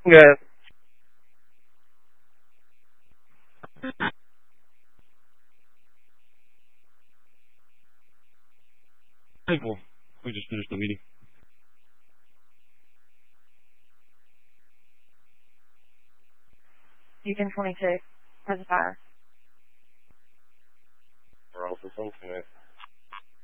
Good. Hey, well, we just finished the meeting. Beacon 22. Has a fire. We're also functioning.